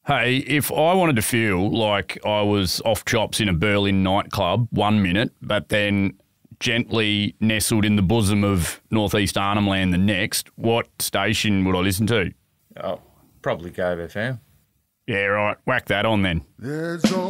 Hey, if I wanted to feel like I was off chops in a Berlin nightclub 1 minute, but then gently nestled in the bosom of northeast Arnhem Land the next, what station would I listen to? Oh, probably Gove FM. Yeah, right. Whack that on then.